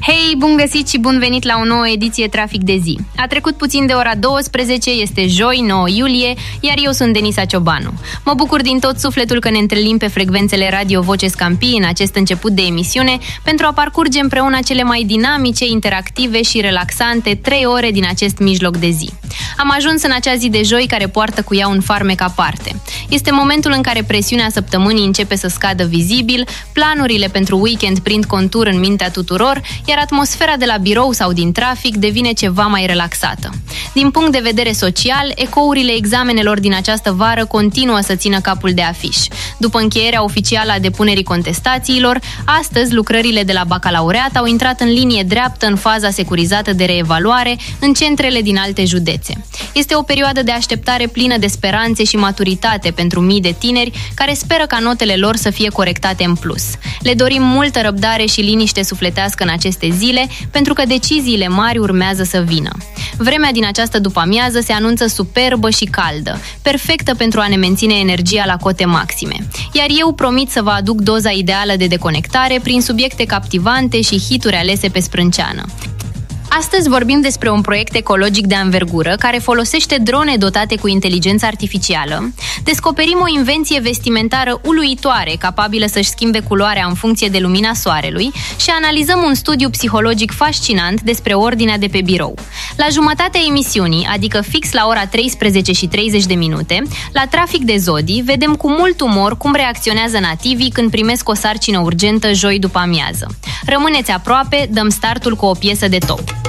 Hei, bun găsit și bun venit la o nouă ediție Trafic de zi. A trecut puțin de ora 12, este joi, 9 iulie, iar eu sunt Denisa Ciobanu. Mă bucur din tot sufletul că ne întâlnim pe frecvențele Radio Voce Scampii în acest început de emisiune pentru a parcurge împreună cele mai dinamice, interactive și relaxante 3 ore din acest mijloc de zi. Am ajuns în acea zi de joi care poartă cu ea un farmec aparte. Este momentul în care presiunea săptămânii începe să scadă vizibil, planurile pentru weekend prind contur în mintea tuturor, iar atmosfera de la birou sau din trafic devine ceva mai relaxată. Din punct de vedere social, ecourile examenelor din această vară continuă să țină capul de afiș. După încheierea oficială a depunerii contestațiilor, astăzi lucrările de la bacalaureat au intrat în linie dreaptă în faza securizată de reevaluare în centrele din alte județe. Este o perioadă de așteptare plină de speranțe și maturitate pentru mii de tineri care speră ca notele lor să fie corectate în plus. Le dorim multă răbdare și liniște sufletească în aceste zile, pentru că deciziile mari urmează să vină. Vremea din această după-amiază se anunță superbă și caldă, perfectă pentru a ne menține energia la cote maxime. Iar eu promit să vă aduc doza ideală de deconectare prin subiecte captivante și hituri alese pe sprânceană. Astăzi vorbim despre un proiect ecologic de anvergură care folosește drone dotate cu inteligență artificială, descoperim o invenție vestimentară uluitoare capabilă să-și schimbe culoarea în funcție de lumina soarelui și analizăm un studiu psihologic fascinant despre ordinea de pe birou. La jumătatea emisiunii, adică fix la ora 13:30, la Trafic de Zodii, vedem cu mult umor cum reacționează nativii când primesc o sarcină urgentă joi după amiază. Rămâneți aproape, dăm startul cu o piesă de top.